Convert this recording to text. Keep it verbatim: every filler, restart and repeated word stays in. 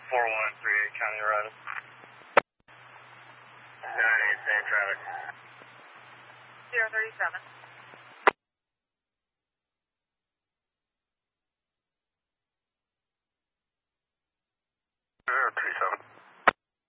four one three eight County Road. nine eight, same traffic. zero thirty-seven.